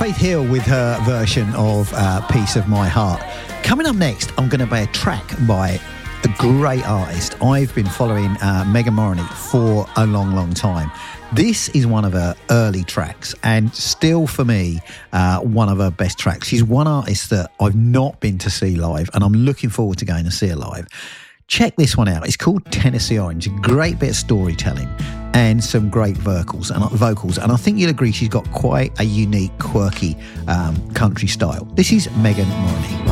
Faith Hill with her version of Piece of My Heart. Coming up next, I'm going to play a track by a great artist. I've been following Megan Moroney for a long, long time. This is one of her early tracks and still for me one of her best tracks. She's one artist that I've not been to see live and I'm looking forward to going to see her live. Check this one out. It's called Tennessee Orange. A great bit of storytelling and some great vocals. And I think you'll agree she's got quite a unique, quirky country style. This is Megan Moroney.